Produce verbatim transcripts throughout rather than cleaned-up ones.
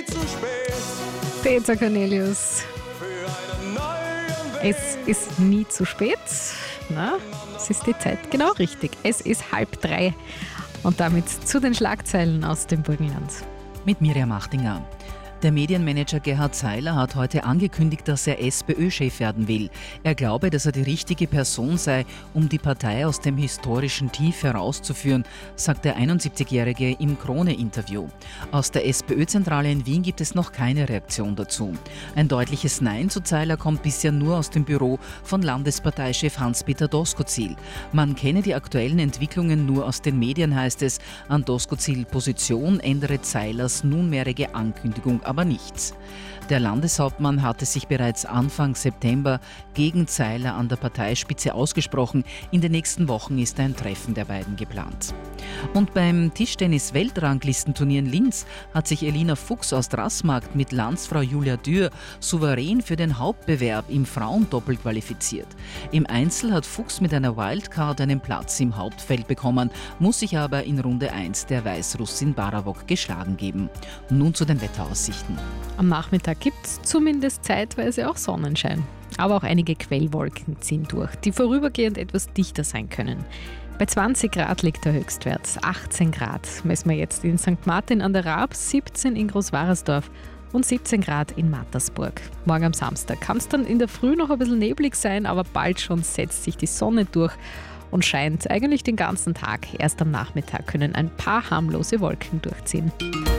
zu spät. Peter Cornelius. Für einen neuen Weg. Es ist nie zu spät. Na, es ist die Zeit genau richtig. Es ist halb drei. Und damit zu den Schlagzeilen aus dem Burgenland. Mit Miriam Achtinger. Der Medienmanager Gerhard Seiler hat heute angekündigt, dass er SPÖ-Chef werden will. Er glaube, dass er die richtige Person sei, um die Partei aus dem historischen Tief herauszuführen, sagt der einundsiebzigjährige im Krone-Interview. Aus der SPÖ-Zentrale in Wien gibt es noch keine Reaktion dazu. Ein deutliches Nein zu Seiler kommt bisher nur aus dem Büro von Landesparteichef Hans-Peter Doskozil. Man kenne die aktuellen Entwicklungen nur aus den Medien, heißt es. An Doskozil Position ändere Seilers nunmehrige Ankündigung aber nichts. Der Landeshauptmann hatte sich bereits Anfang September gegen Seiler an der Parteispitze ausgesprochen. In den nächsten Wochen ist ein Treffen der beiden geplant. Und beim Tischtennis-Weltranglistenturnier in Linz hat sich Elina Fuchs aus Drassmarkt mit Landsfrau Julia Dürr souverän für den Hauptbewerb im Frauendoppel qualifiziert. Im Einzel hat Fuchs mit einer Wildcard einen Platz im Hauptfeld bekommen, muss sich aber in Runde eins der Weißrussin Baravok geschlagen geben. Nun zu den Wetteraussichten. Am Nachmittag gibt es zumindest zeitweise auch Sonnenschein. Aber auch einige Quellwolken ziehen durch, die vorübergehend etwas dichter sein können. Bei zwanzig Grad liegt der Höchstwert, achtzehn Grad messen wir jetzt in Sankt Martin an der Raab, siebzehn in Großwaresdorf und siebzehn Grad in Mattersburg. Morgen am Samstag kann es dann in der Früh noch ein bisschen neblig sein, aber bald schon setzt sich die Sonne durch und scheint eigentlich den ganzen Tag. Erst am Nachmittag können ein paar harmlose Wolken durchziehen.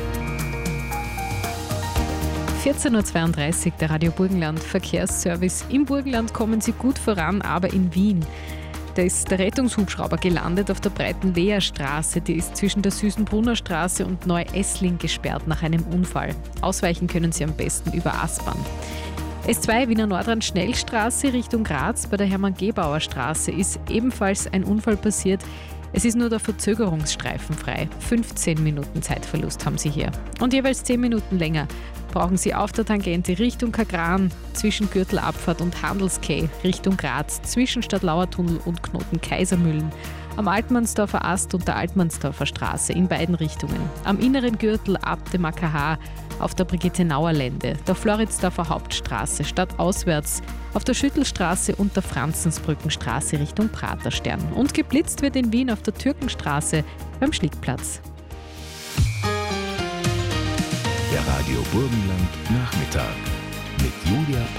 vierzehn Uhr zweiunddreißig, der Radio Burgenland Verkehrsservice. Im Burgenland kommen Sie gut voran, aber in Wien. Da ist der Rettungshubschrauber gelandet auf der breiten Leerstraße. Die ist zwischen der Süßenbrunner Straße und Neu-Essling gesperrt nach einem Unfall. Ausweichen können Sie am besten über Aspern. S zwei Wiener Nordrand Schnellstraße Richtung Graz bei der Hermann-Gebauer Straße ist ebenfalls ein Unfall passiert. Es ist nur der Verzögerungsstreifen frei. fünfzehn Minuten Zeitverlust haben Sie hier. Und jeweils zehn Minuten länger brauchen Sie auf der Tangente Richtung Kagran, zwischen Gürtelabfahrt und Handelskay Richtung Graz, zwischen Stadtlauertunnel und Knoten Kaisermühlen, am Altmannsdorfer Ast und der Altmannsdorfer Straße in beiden Richtungen, am inneren Gürtel ab dem A K H, auf der Brigitte-Nauer Lände, der Floridsdorfer Hauptstraße, stadtauswärts, auf der Schüttelstraße und der Franzensbrückenstraße Richtung Praterstern. Und geblitzt wird in Wien auf der Türkenstraße beim Schlickplatz. Der Radio Burgenland Nachmittag mit Julia